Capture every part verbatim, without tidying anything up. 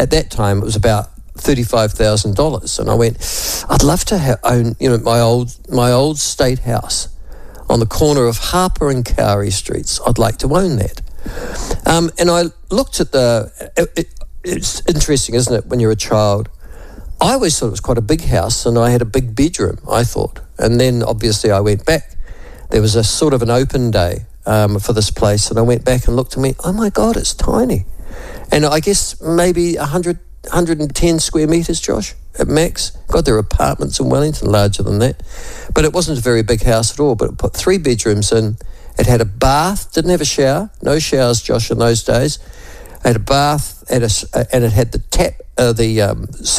at that time, it was about thirty-five thousand dollars. And I went, I'd love to ha- own, you know, my old my old state house on the corner of Harper and Cowrie Streets. I'd like to own that. Um, and I looked at the, it, it, it's interesting, isn't it, when you're a child? I always thought it was quite a big house, and I had a big bedroom, I thought. And then obviously I went back. There was a sort of an open day um, for this place, and I went back and looked and went, oh my God, it's tiny. And I guess maybe one hundred, one hundred ten square metres, Josh, at max. God, there are apartments in Wellington larger than that. But it wasn't a very big house at all, but it put three bedrooms in. It had a bath, didn't have a shower, no showers, Josh, in those days. It had a bath, and, a, and it had the tap, uh, the, um,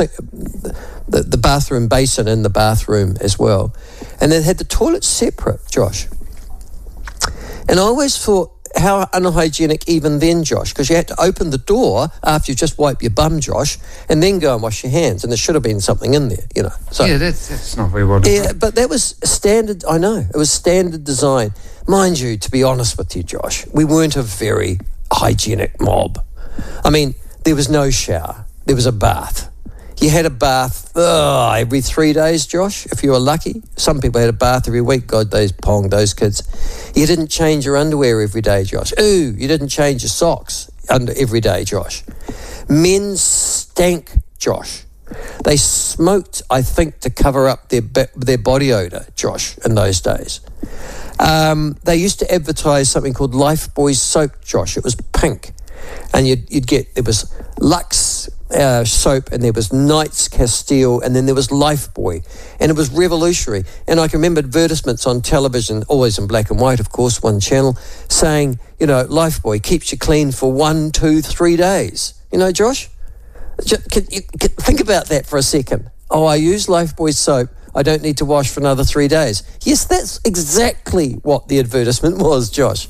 the the bathroom basin in the bathroom as well. And then it had the toilet separate, Josh. And I always thought, how unhygienic even then, Josh, because you had to open the door after you just wipe your bum, Josh, and then go and wash your hands, and there should have been something in there, you know. So, yeah, that's, that's not very well done. Yeah, but that was standard, I know, it was standard design. Mind you, to be honest with you, Josh, we weren't a very hygienic mob. I mean, there was no shower, there was a bath. You had a bath oh, every three days, Josh, if you were lucky. Some people had a bath every week. God, those pong, those kids. You didn't change your underwear every day, Josh. Ooh, you didn't change your socks under every day, Josh. Men stank, Josh. They smoked, I think, to cover up their their body odour, Josh, in those days. Um, they used to advertise something called Lifebuoy soap, Josh. It was pink. And you'd, you'd get, there was Lux uh, soap, and there was Knights Castile, and then there was Lifebuoy, and it was revolutionary. And I can remember advertisements on television, always in black and white, of course, one channel, saying, you know, Lifebuoy keeps you clean for one, two, three days. You know, Josh? Just, can you, can, think about that for a second. Oh, I use Lifebuoy soap. I don't need to wash for another three days. Yes, that's exactly what the advertisement was, Josh.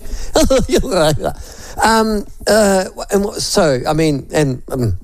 um, uh, and what, so, I mean, and um,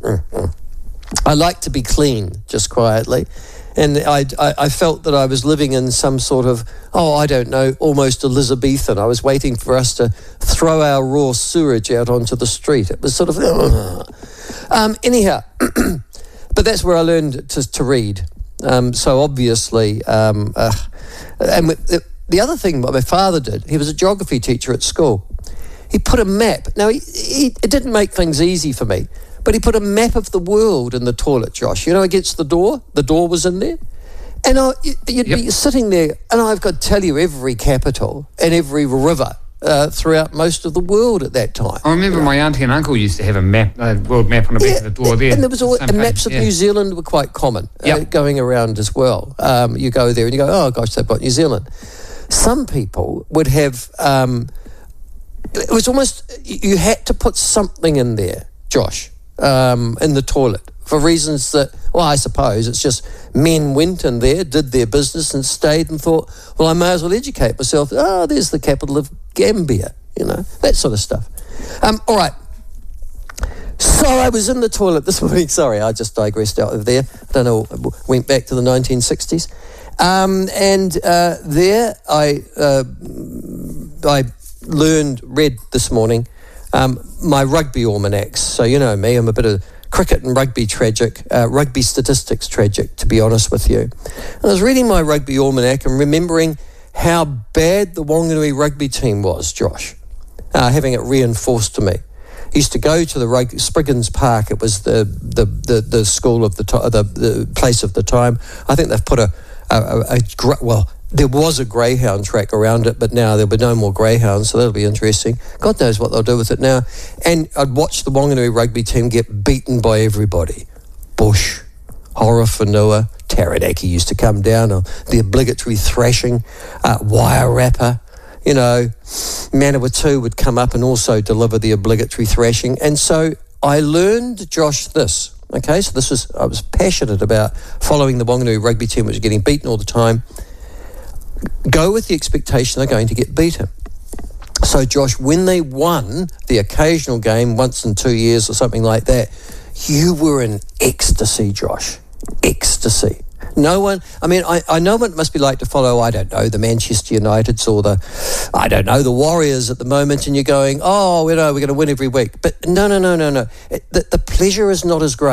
I like to be clean, just quietly. And I, I, I felt that I was living in some sort of, oh, I don't know, almost Elizabethan. I was waiting for us to throw our raw sewage out onto the street. It was sort of, uh. um, anyhow, but that's where I learned to, to read. Um, so obviously, um, uh, and the, the other thing what my father did, he was a geography teacher at school. He put a map. Now, he, he, it didn't make things easy for me, but he put a map of the world in the toilet, Josh, you know, against the door. The door was in there. And I, you'd yep. be sitting there, and I've got to tell you every capital and every river uh, throughout most of the world at that time. I remember you know? my auntie and uncle used to have a map, a world map on the back yeah, of the door there. And there was all, and maps of yeah. New Zealand were quite common yep. uh, going around as well. Um, you go there and you go, oh gosh, they've got New Zealand. Some people would have, um, it was almost, you had to put something in there, Josh, um, in the toilet for reasons that, well, I suppose it's just men went in there, did their business and stayed and thought, well, I may as well educate myself. Oh, there's the capital of Gambia, you know, that sort of stuff. Um, all right. So I was in the toilet this morning. Sorry, I just digressed out of there. I don't know, went back to the nineteen sixties. Um, and uh, there I uh, I learned, read this morning, um, my rugby almanacs. So you know me, I'm a bit of cricket and rugby tragic, uh, rugby statistics tragic, to be honest with you. And I was reading my rugby almanac and remembering how bad the Wanganui rugby team was, Josh, uh, having it reinforced to me. I used to go to the rug- Spriggans Park. It was the the, the, the school of the, to- the the place of the time. I think they've put a, a, a, a gra- well, there was a greyhound track around it, but now there'll be no more greyhounds, so that'll be interesting. God knows what they'll do with it now. And I'd watch the Wanganui rugby team get beaten by everybody. Bush, Horowhenua, Taranaki used to come down on the obligatory thrashing, uh, Wairarapa, you know, Manawatu would come up and also deliver the obligatory thrashing. And so I learned, Josh, this, okay? So this was, I was passionate about following the Wanganui rugby team, which was getting beaten all the time. Go with the expectation they're going to get beaten. So, Josh, when they won the occasional game once in two years or something like that, you were in ecstasy, Josh. Ecstasy. No one, I mean, I, I know what it must be like to follow, I don't know, the Manchester Uniteds or the, I don't know, the Warriors at the moment, and you're going, oh, you know, we're going to win every week. But no, no, no, no, no. It, the, the pleasure is not as great.